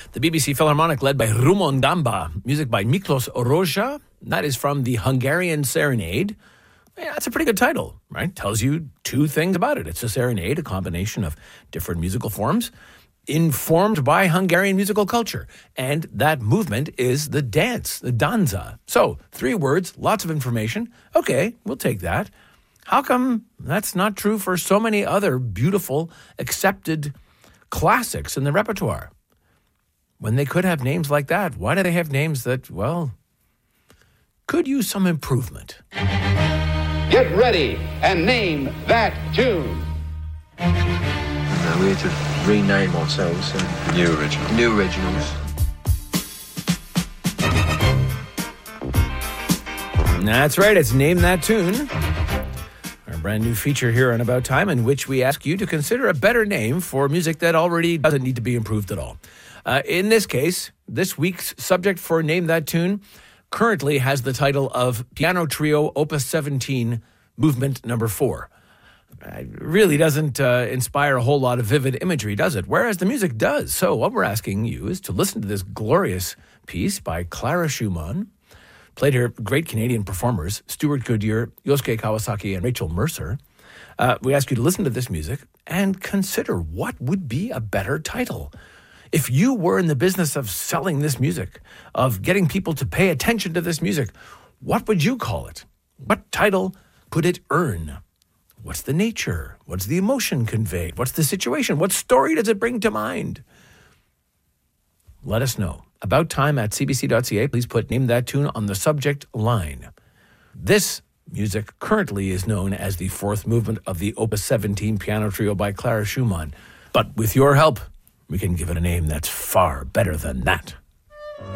The BBC Philharmonic led by Rumon Gamba. Music by Miklos Roja. That is from the Hungarian Serenade. Yeah, that's a pretty good title, right? Tells you two things about it. It's a serenade, a combination of different musical forms, informed by Hungarian musical culture. And that movement is the dance, the danza. So, 3 words, lots of information. Okay, we'll take that. How come that's not true for so many other beautiful, accepted classics in the repertoire? When they could have names like that, why do they have names that, well, could use some improvement? Get ready and name that tune. We had to rename ourselves and New originals. That's right, it's Name That Tune. Our brand new feature here on About Time, in which we ask you to consider a better name for music that already doesn't need to be improved at all. In this case, this week's subject for Name That Tune currently has the title of Piano Trio Opus 17, Movement Number 4. It really doesn't inspire a whole lot of vivid imagery, does it? Whereas the music does. So what we're asking you is to listen to this glorious piece by Clara Schumann, played here great Canadian performers, Stuart Goodyear, Yosuke Kawasaki, and Rachel Mercer. We ask you to listen to this music and consider what would be a better title. If you were in the business of selling this music, of getting people to pay attention to this music, what would you call it? What title could it earn? What's the nature? What's the emotion conveyed? What's the situation? What story does it bring to mind? Let us know. About time at cbc.ca. Please put Name That Tune on the subject line. This music currently is known as the 4th movement of the Opus 17 Piano Trio by Clara Schumann. But with your help, we can give it a name that's far better than that.